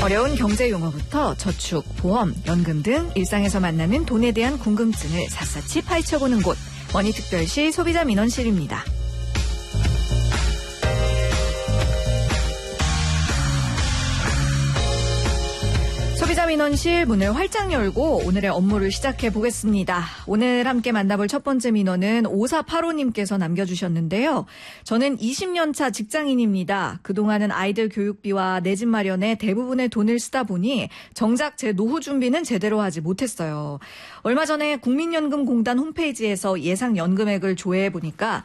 어려운 경제 용어부터 저축, 보험, 연금 등 일상에서 만나는 돈에 대한 궁금증을 샅샅이 파헤쳐보는 곳, 머니특별시 소비자민원실입니다. 소비자민원실 문을 활짝 열고 오늘의 업무를 시작해 보겠습니다. 오늘 함께 만나볼 첫 번째 민원은 5485님께서 남겨주셨는데요. 저는 20년 차 직장인입니다. 그동안은 아이들 교육비와 내 집 마련에 대부분의 돈을 쓰다 보니 정작 제 노후 준비는 제대로 하지 못했어요. 얼마 전에 국민연금공단 홈페이지에서 예상 연금액을 조회해 보니까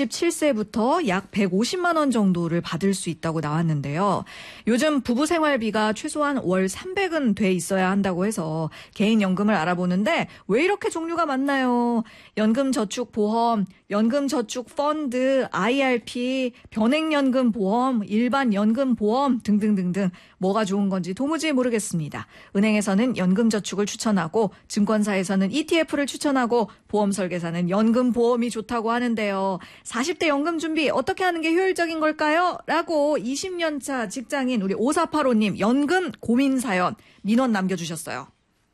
67세부터 약 150만 원 정도를 받을 수 있다고 나왔는데요. 요즘 부부 생활비가 최소한 월 300은 돼 있어야 한다고 해서 개인연금을 알아보는데 왜 이렇게 종류가 많나요? 연금저축보험, 연금저축펀드, IRP, 변액연금보험, 일반연금보험 등등등등 뭐가 좋은 건지 도무지 모르겠습니다. 은행에서는 연금저축을 추천하고 증권사에서는 ETF를 추천하고 보험설계사는 연금보험이 좋다고 하는데요. 40대 연금 준비 어떻게 하는 게 효율적인 걸까요? 라고 20년 차 직장인 우리 5485님 연금 고민 사연 민원 남겨주셨어요.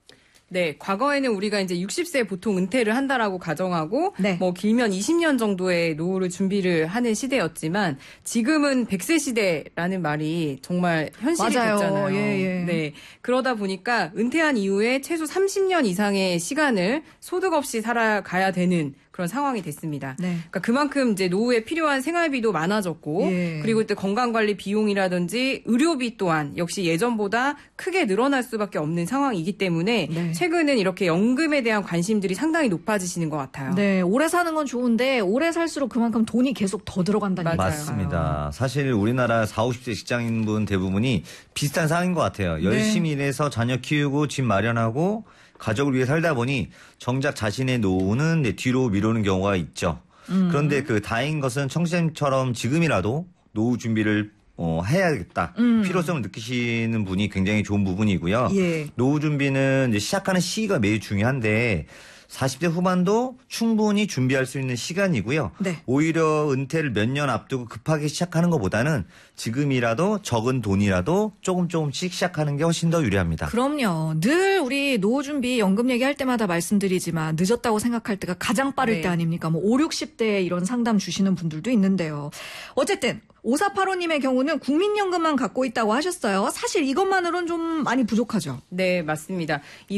네, 과거에는 우리가 이제 60세 보통 은퇴를 한다라고 가정하고, 네. 뭐 길면 20년 정도의 노후를 준비를 하는 시대였지만, 지금은 100세 시대라는 말이 정말 현실이 맞아요. 됐잖아요. 예. 네. 그러다 보니까 은퇴한 이후에 최소 30년 이상의 시간을 소득 없이 살아가야 되는 그런 상황이 됐습니다. 네. 그러니까 그만큼 이제 노후에 필요한 생활비도 많아졌고, 예. 그리고 또 건강관리 비용이라든지 의료비 또한 역시 예전보다 크게 늘어날 수밖에 없는 상황이기 때문에 네. 최근은 이렇게 연금에 대한 관심들이 상당히 높아지시는 것 같아요. 네, 오래 사는 건 좋은데 오래 살수록 그만큼 돈이 계속 더 들어간다는 맞아요. 맞습니다. 사실 우리나라 40, 50대 직장인분 대부분이 비슷한 상황인 것 같아요. 열심히 일해서 자녀 키우고 집 마련하고 가족을 위해 살다 보니 정작 자신의 노후는 뒤로 미루는 경우가 있죠. 그런데 그 다행인 것은 청취자님처럼 지금이라도 노후 준비를 해야겠다. 필요성을 느끼시는 분이 굉장히 좋은 부분이고요. 예. 노후 준비는 이제 시작하는 시기가 매우 중요한데 40대 후반도 충분히 준비할 수 있는 시간이고요. 네. 오히려 은퇴를 몇 년 앞두고 급하게 시작하는 것보다는 지금이라도 적은 돈이라도 조금씩 시작하는 게 훨씬 더 유리합니다. 그럼요. 늘 우리 노후 준비 연금 얘기할 때마다 말씀드리지만 늦었다고 생각할 때가 가장 빠를 네. 때 아닙니까? 뭐 5, 60대에 이런 상담 주시는 분들도 있는데요. 어쨌든 5485님의 경우는 국민연금만 갖고 있다고 하셨어요. 사실 이것만으로는 좀 많이 부족하죠. 네, 맞습니다. 이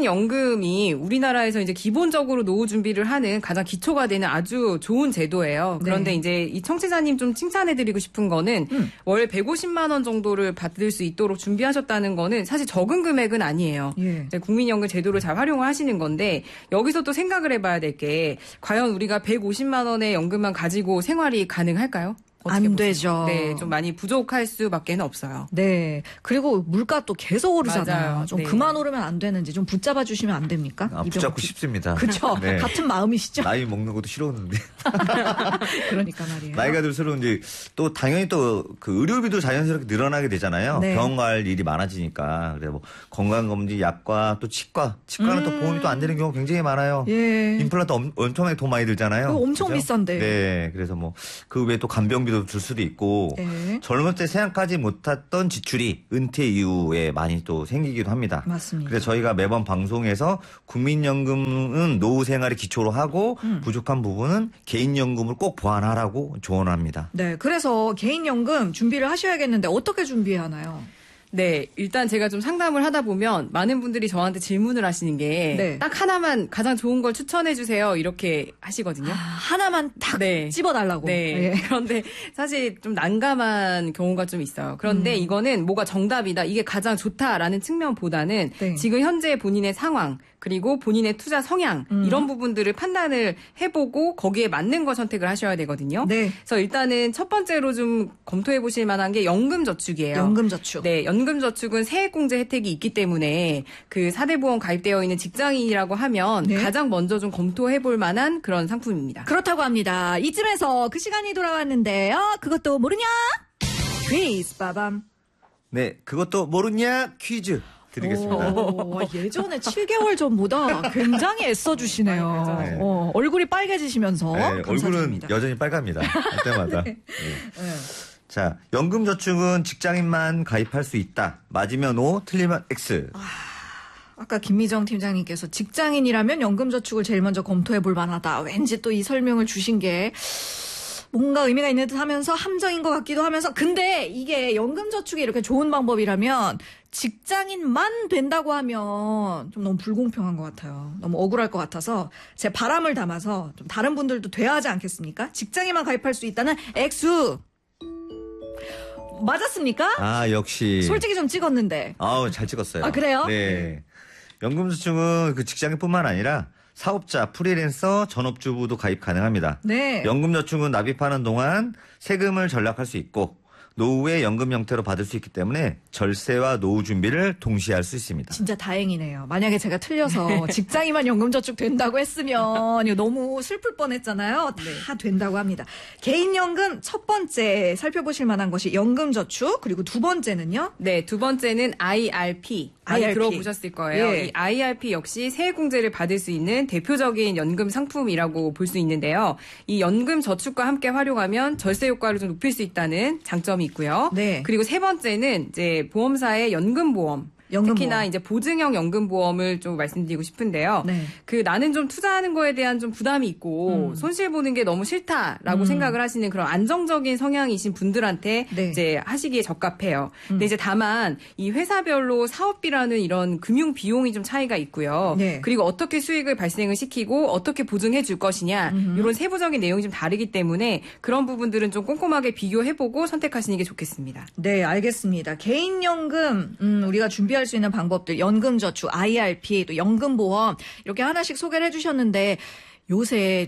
국민연금이 우리나라에서 이제 기본적으로 노후 준비를 하는 가장 기초가 되는 아주 좋은 제도예요. 그런데 네. 이제 이 청취자님 좀 칭찬해드리고 싶은 거는 월 150만 원 정도를 받을 수 있도록 준비하셨다는 거는 사실 적은 금액은 아니에요. 예. 이제 국민연금 제도를 잘 활용을 하시는 건데 여기서 또 생각을 해봐야 될 게 과연 우리가 150만 원의 연금만 가지고 생활이 가능할까요? 어떻게 안 보세요? 되죠. 네, 좀 많이 부족할 수밖에 없어요. 네. 그리고 물가 또 계속 오르잖아요. 맞아요. 좀 네. 그만 오르면 안 되는지 좀 붙잡아 주시면 안 됩니까? 붙잡고 싶습니다. 그렇죠. 네. 같은 마음이시죠? 나이 먹는 것도 싫었는데. 그러니까 말이에요. 나이가 들수록 이제 또 당연히 또 그 의료비도 자연스럽게 늘어나게 되잖아요. 네. 병원 갈 일이 많아지니까. 그래 뭐 건강검진, 약과 또 치과는 또 보험이 또 안 되는 경우가 굉장히 많아요. 예. 임플란트 엄청나게 돈 많이 들잖아요. 그거 엄청 그죠? 비싼데. 네. 그래서 뭐 그 외에 또 간병비도 들 수도 있고 네. 젊을 때 생각하지 못했던 지출이 은퇴 이후에 많이 또 생기기도 합니다. 맞습니다. 그래서 저희가 매번 방송에서 국민연금은 노후 생활의 기초로 하고 부족한 부분은 개인연금을 꼭 보완하라고 조언합니다. 네. 그래서 개인연금 준비를 하셔야겠는데 어떻게 준비해야 하나요? 네, 일단 제가 좀 상담을 하다 보면 많은 분들이 저한테 질문을 하시는 게 네. 딱 하나만 가장 좋은 걸 추천해 주세요. 이렇게 하시거든요. 하나만 딱 네. 집어달라고. 네. 예. 그런데 사실 좀 난감한 경우가 좀 있어요. 그런데 이거는 뭐가 정답이다. 이게 가장 좋다라는 측면보다는 네. 지금 현재 본인의 상황 그리고 본인의 투자 성향 이런 부분들을 판단을 해보고 거기에 맞는 걸 선택을 하셔야 되거든요. 네. 그래서 일단은 첫 번째로 좀 검토해 보실 만한 게 연금저축이에요. 연금저축. 네, 연금저축은 세액공제 혜택이 있기 때문에 그 4대 보험 가입되어 있는 직장인이라고 하면 네. 가장 먼저 좀 검토해 볼 만한 그런 상품입니다. 그렇다고 합니다. 이쯤에서 그 시간이 돌아왔는데요. 그것도 모르냐? 퀴즈 빠밤. 네, 그것도 모르냐 퀴즈 드리겠습니다. 오, 예전에 7개월 전보다 굉장히 애써주시네요. 네. 얼굴이 빨개지시면서 네, 얼굴은 감사드립니다. 여전히 빨갑니다. 할 때마다. 네. 네. 자, 연금저축은 직장인만 가입할 수 있다. 맞으면 O, 틀리면 X. 아까 김미정 팀장님께서 직장인이라면 연금저축을 제일 먼저 검토해 볼 만하다. 왠지 또 이 설명을 주신 게 뭔가 의미가 있는 듯 하면서 함정인 것 같기도 하면서 근데 이게 연금저축이 이렇게 좋은 방법이라면 직장인만 된다고 하면 좀 너무 불공평한 것 같아요. 너무 억울할 것 같아서 제 바람을 담아서 좀 다른 분들도 돼야 하지 않겠습니까? 직장인만 가입할 수 있다는 X. 맞았습니까? 아, 역시. 솔직히 좀 찍었는데. 아우, 잘 찍었어요. 아, 그래요? 네. 연금저축은 그 직장인뿐만 아니라 사업자, 프리랜서, 전업주부도 가입 가능합니다. 네. 연금저축은 납입하는 동안 세금을 절약할 수 있고 노후에 연금 형태로 받을 수 있기 때문에 절세와 노후 준비를 동시에 할 수 있습니다. 진짜 다행이네요. 만약에 제가 틀려서 직장인만 연금저축 된다고 했으면 이거 너무 슬플 뻔했잖아요. 다 된다고 합니다. 개인연금 첫 번째 살펴보실 만한 것이 연금저축 그리고 두 번째는요? 네, 두 번째는 IRP. 많이 IRP. 들어보셨을 거예요. 예. 이 IRP 역시 세액공제를 받을 수 있는 대표적인 연금 상품이라고 볼 수 있는데요. 이 연금 저축과 함께 활용하면 절세 효과를 좀 높일 수 있다는 장점이 있고요. 네. 그리고 세 번째는 이제 보험사의 연금보험. 특히나 이제 보증형 연금보험을 좀 말씀드리고 싶은데요. 네. 그 나는 좀 투자하는 거에 대한 좀 부담이 있고 손실 보는 게 너무 싫다라고 생각을 하시는 그런 안정적인 성향이신 분들한테 네. 이제 하시기에 적합해요. 근데 이제 다만 이 회사별로 사업비라는 이런 금융 비용이 좀 차이가 있고요. 네. 그리고 어떻게 수익을 발생을 시키고 어떻게 보증해 줄 것이냐 이런 세부적인 내용이 좀 다르기 때문에 그런 부분들은 좀 꼼꼼하게 비교해보고 선택하시는 게 좋겠습니다. 네, 알겠습니다. 개인연금 우리가 준비할 수 있는 방법들 연금저축, IRP, 또 연금보험 이렇게 하나씩 소개를 해주셨는데 요새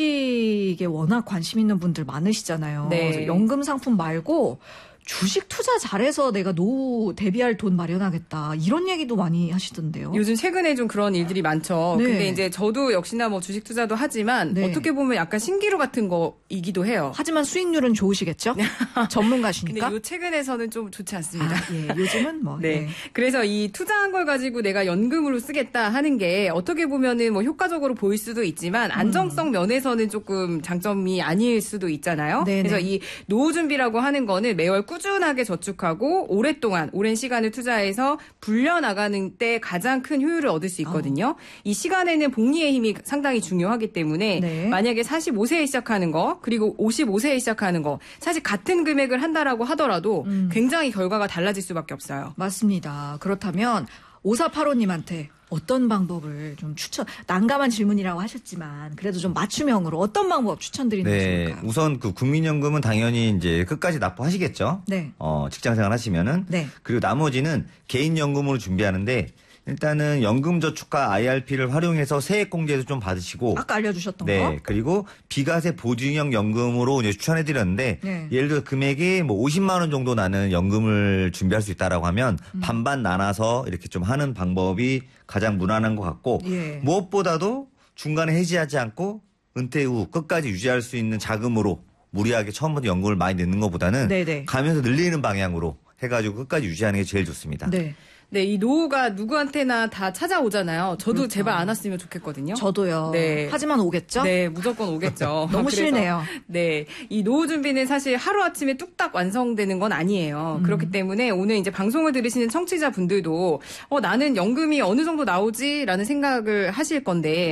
주식에 워낙 관심 있는 분들 많으시잖아요. 네. 그래서 연금 상품 말고 주식 투자 잘해서 내가 노후 대비할 돈 마련하겠다. 이런 얘기도 많이 하시던데요. 요즘 최근에 좀 그런 일들이 많죠. 네. 근데 이제 저도 역시나 뭐 주식 투자도 하지만 네. 어떻게 보면 약간 신기루 같은 거이기도 해요. 하지만 수익률은 좋으시겠죠? 전문가시니까. 근데 요 최근에서는 좀 좋지 않습니다. 예, 요즘은 뭐. 네. 네. 그래서 이 투자한 걸 가지고 내가 연금으로 쓰겠다 하는 게 어떻게 보면은 뭐 효과적으로 보일 수도 있지만 안정성 면에서는 조금 장점이 아닐 수도 있잖아요. 네네. 그래서 이 노후 준비라고 하는 거는 매월 꾸준하게 저축하고 오랫동안 오랜 시간을 투자해서 불려나가는 때 가장 큰 효율을 얻을 수 있거든요. 이 시간에는 복리의 힘이 상당히 중요하기 때문에 네. 만약에 45세에 시작하는 거 그리고 55세에 시작하는 거 사실 같은 금액을 한다라고 하더라도 굉장히 결과가 달라질 수밖에 없어요. 맞습니다. 그렇다면 5485님한테 어떤 방법을 좀 난감한 질문이라고 하셨지만 그래도 좀 맞춤형으로 어떤 방법 추천드리는 게 네. 좋을까요? 우선 그 국민연금은 당연히 이제 끝까지 납부하시겠죠. 네. 직장생활 하시면은. 네. 그리고 나머지는 개인연금으로 준비하는데 일단은 연금저축과 IRP를 활용해서 세액공제도 좀 받으시고. 아까 알려주셨던 네. 거. 그리고 비과세 보증형 연금으로 이제 추천해드렸는데 네. 예를 들어 금액이 뭐 50만 원 정도 나는 연금을 준비할 수 있다라고 하면 반반 나눠서 이렇게 좀 하는 방법이 가장 무난한 것 같고 예. 무엇보다도 중간에 해지하지 않고 은퇴 후 끝까지 유지할 수 있는 자금으로 무리하게 처음부터 연금을 많이 넣는 것보다는 네네. 가면서 늘리는 방향으로 해가지고 끝까지 유지하는 게 제일 좋습니다. 네. 네, 이 노후가 누구한테나 다 찾아오잖아요. 저도 제발 안 왔으면 좋겠거든요. 저도요. 네. 하지만 오겠죠? 네, 무조건 오겠죠. 너무 그래서 싫네요. 네, 이 노후 준비는 사실 하루아침에 뚝딱 완성되는 건 아니에요. 그렇기 때문에 오늘 이제 방송을 들으시는 청취자분들도 나는 연금이 어느 정도 나오지라는 생각을 하실 건데